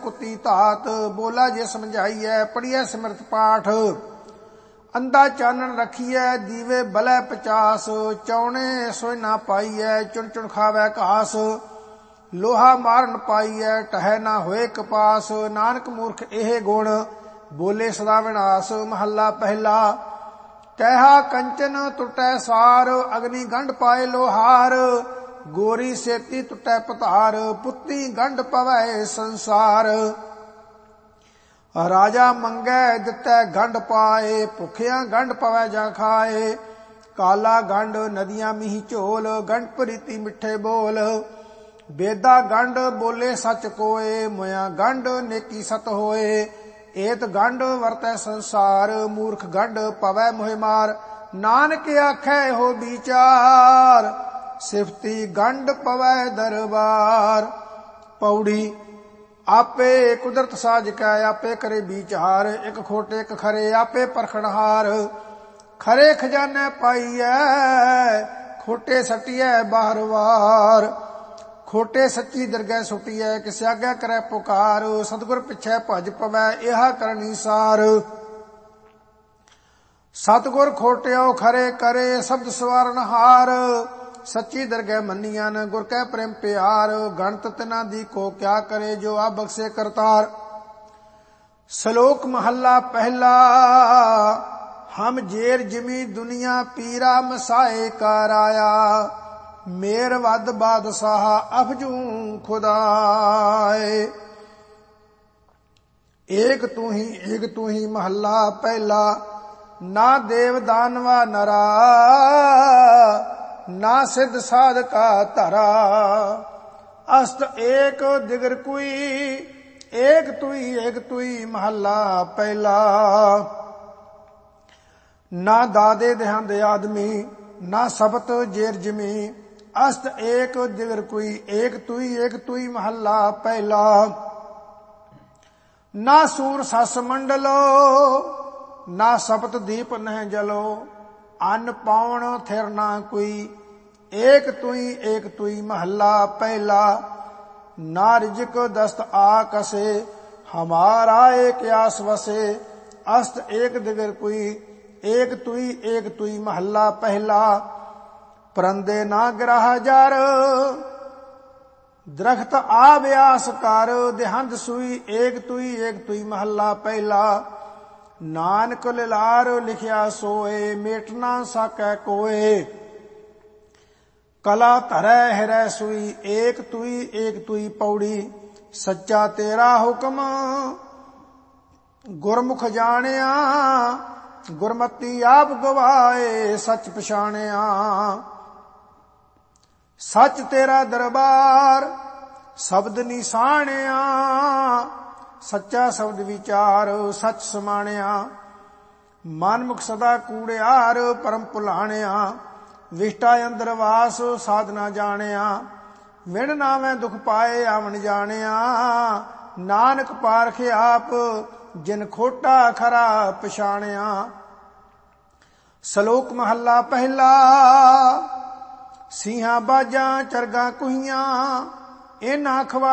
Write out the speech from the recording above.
कुती धात। बोला जे समझाइए पढ़िए सिमरत पाठ। अंधा चानन रखिए दीवे बलै 50। चौने सोई ना पाइए चुन चुन खावै घास। लोहा मारन पाइए टहै ना होए कपास। नानक मूर्ख एह गुण बोले सदा विनाश। महला पहला। कैहा कंचन टुटै सार। अग्नि गंढ पाए लोहार। गोरी सेती टुटै पतार। पुत्ती गंढ पवै संसार। राजा मंगै दितै गंढ पाए। भुखिया गंढ पवै जा खाए। काला गंढ नदियां मीह झोल। गंढ प्रीति मिठे बोल। बेदा गंढ बोले सच कोय। मोया गंढ नेकी सत होए। एत गंढ वरतै संसार। मूर्ख गंढ पवै मोहि मार। नानक आखै हो विचार। सिफती गंढ पवै दरबार। पौड़ी। आपे कुदरत साज कै आपे करे विचार। एक खोटे एक खरे आपे परखणहार। खरे खजाने पाइयै खोटे सटियै बाहर वार। खोटे सच्ची दरगह सुटिए किस आगे करे पुकार। सतगुर पिछे भज पवै यहा करनी सार। सतगुर खोटियो खरे करे शब्द सवारन हार। सच्ची दरगह मनियन गुर कै प्रेम प्यार। गणत तिना दी को क्या करे जो आ बख्शे करतार। श्लोक महला पहला। हम जेर जिमी दुनिया पीरा मसाए कराया। मेर वद बादशाह अफजू खुदाए। एक तू ही महला पहला। ना देव दानवा नरा। ना सिद्ध साध का धरा। अस्त एक दिगर कुई। एक तुई महला पहला। ना दादे देहांदे आदमी। ना सबत जेर जिमी। अस्त एक दिगर कुई। एक तुई महला पहला। ना सूर सस मंडलो। ना सपत दीप नह जलो। अन्न पाउण थिर ना कोई। एक तुई महला पहला। ना रिजक दस्त आकसे। हमारा एक आस वसे। अस्त एक दिगर कुई। एक तुई महला पहला। परंदे ना ग्रह जर। दरख्त आव्यास कर। देहंद सुई एक तुई महला पहला। नानक लिलार लिखिया सोए। मेटना साकै कोए। कला धरै हिरै सुई। एक तुई पौड़ी। सच्चा तेरा हुक्म गुरमुख जानिया। गुरमती आप गवाए सच पछाणिया। सच तेरा दरबार शब्द निशाणिया। सच्चा शब्द विचार सच समाणिया। मन मुख सदा कूड़ियार परम भुलाणिया। विष्टा अंदर वास साधना जाणिया। विण नावे दुख पाए आवन जाणिया। नानक पारखे आप जिन खोटा खरा पछाणिया। श्लोक महला पहला। सिंहा बाजां चरगा कुहियां। इन्हां खवा